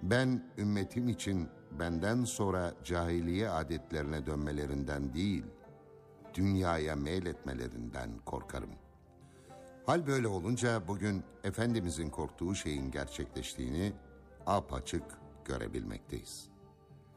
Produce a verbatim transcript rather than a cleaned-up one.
Ben ümmetim için benden sonra cahiliye adetlerine dönmelerinden değil, dünyaya meyletmelerinden korkarım. Hal böyle olunca bugün Efendimizin korktuğu şeyin gerçekleştiğini apaçık görebilmekteyiz.